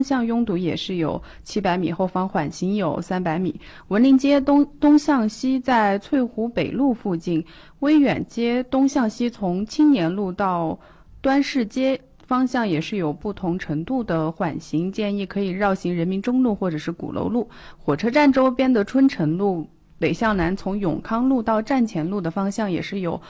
向拥堵也是有700米，后方缓行有300米。文林街东向西在翠湖北路附近，威远街东向西从青年路到端市街方向也是有不同程度的缓行，建议可以绕行人民中路或者是鼓楼路。火车站周边的春城路北向南从永康路到站前路的方向也是有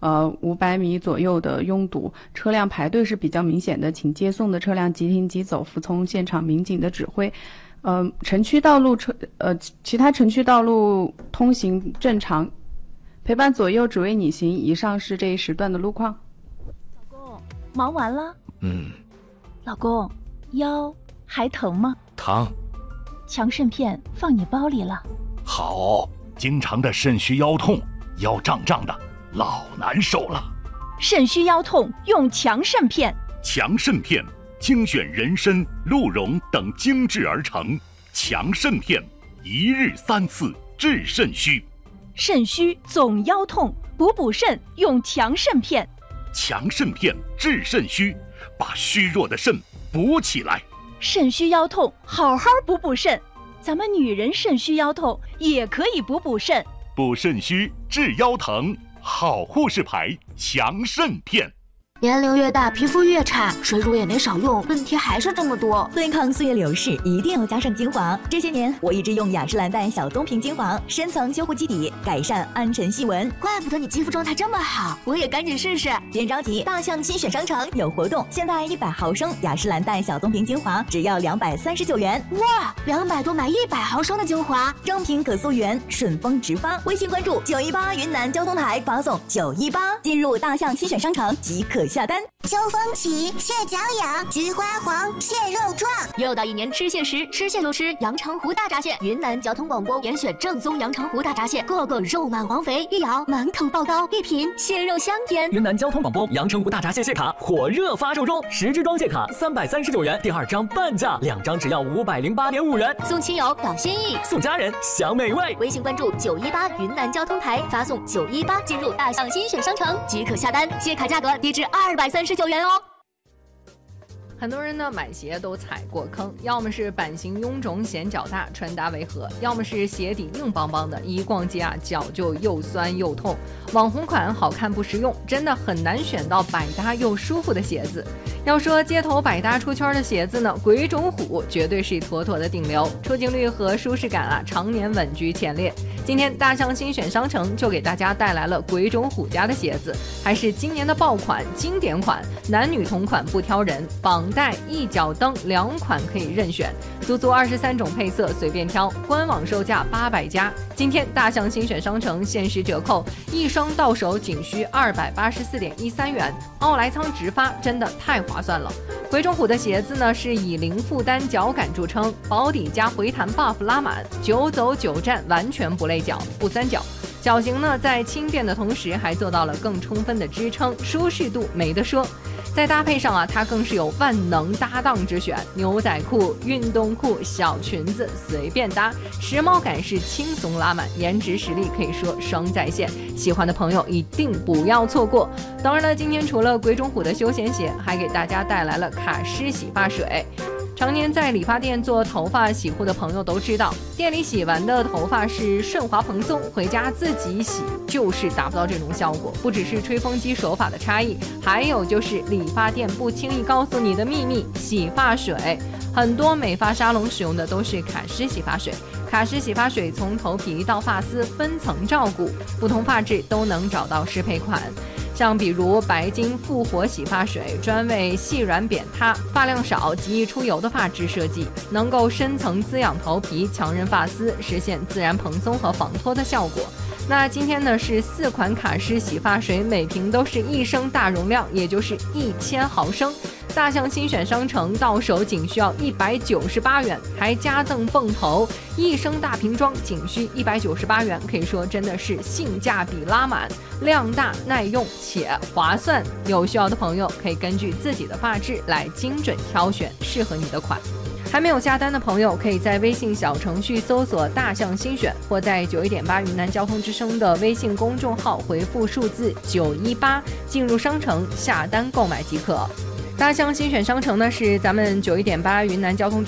500米左右的拥堵，车辆排队是比较明显的，请接送的车辆即停即走，服从现场民警的指挥。城区道路其他城区道路通行正常，陪伴左右只为你行。以上是这一时段的路况。 老公，忙完了？老公，腰还疼吗？ 疼。 强肾片放你包里了。 好，经常的肾虚腰痛，腰胀胀的，老难受了。 肾虚腰痛用强肾片。 强肾片精选人参、鹿茸等精制而成，强肾片1日3次治肾虚。 肾虚总腰痛，补肾用强肾片。 强肾片治肾虚，把虚弱的肾补起来。 肾虚腰痛好好补肾，咱们女人肾虚腰痛也可以补肾。 补肾虚治腰疼，好护士牌强肾片。 年龄越大，皮肤越差，水乳也没少用，问题还是这么多。 对抗岁月流逝，一定要加上精华。这些年，我一直用雅诗兰黛小棕瓶精华，深层修护基底，改善暗沉细纹。 怪不得你肌肤状态这么好，我也赶紧试试。 别着急，大象新选商城有活动，现在100毫升雅诗兰黛小棕瓶精华只要239元。 哇，200多买100毫升的精华， 正品可溯源，顺丰直发。微信关注918云南交通台，发送918，进入大象新选商城即可下单。 秋风起，蟹脚痒，菊花黄，蟹肉壮。 又到1年吃蟹时，吃蟹就吃阳澄湖大闸蟹。云南交通广播严选正宗阳澄湖大闸蟹，个个肉满黄肥，一咬满口爆膏，一品蟹肉香甜。 云南交通广播阳澄湖大闸蟹蟹卡火热发售中，10支装蟹卡339元，第2张半价，2张只要508.5元。 送亲友表心意， 送家人享美味。 微信关注918云南交通台，发送918进入大象新选商城即可下单，蟹卡价格低至239元哦。 很多人呢买鞋都踩过坑，要么是版型臃肿显脚大，穿搭违和，要么是鞋底硬邦邦的，一逛街啊脚就又酸又痛。网红款好看不实用，真的很难选到百搭又舒服的鞋子。要说街头百搭出圈的鞋子呢，鬼冢虎绝对是妥妥的顶流，出镜率和舒适感啊常年稳居前列。今天大象新选商城就给大家带来了鬼冢虎家的鞋子，还是今年的爆款经典款，男女同款不挑人，绑带一脚蹬2款可以任选，足23种配色随便挑，官网售价800加。今天大象新选商城限时折扣，一双到手仅需284.13元，奥莱仓直发，真的太划算了。鬼冢虎的鞋子呢是以零负担脚感著称，保底加回弹 buff 拉满，9走9站完全不累脚不三角。脚型呢在轻便的同时还做到了更充分的支撑，舒适度没得说。在搭配上啊，它更是有万能搭档之选，牛仔裤、运动裤、小裙子随便搭，时髦感是轻松拉满，颜值实力可以说双在线，喜欢的朋友一定不要错过。当然了，今天除了鬼冢虎的休闲鞋，还给大家带来了卡诗洗发水。常年在理发店做头发洗护的朋友都知道，店里洗完的头发是顺滑蓬松，回家自己洗就是达不到这种效果。不只是吹风机手法的差异，还有就是理发店不轻易告诉你的秘密——洗发水。很多美发沙龙使用的都是卡诗洗发水。卡诗洗发水从头皮到发丝分层照顾，不同发质都能找到适配款。像比如白金复活洗发水，专为细软扁塌、发量少、极易出油的发质设计，能够深层滋养头皮，强韧发丝，实现自然蓬松和防脱的效果。那今天呢是4款卡诗洗发水，每瓶都是1升大容量，也就是1000毫升。大象新选商城到手仅需要198元，还加赠泵头，1升大瓶装仅需198元，可以说真的是性价比拉满，量大耐用且划算。有需要的朋友可以根据自己的发质来精准挑选适合你的款。还没有下单的朋友，可以在微信小程序搜索大象新选，或在91.8云南交通之声的微信公众号回复数字918进入商城下单购买即可。大象新选商城呢是咱们91.8云南交通之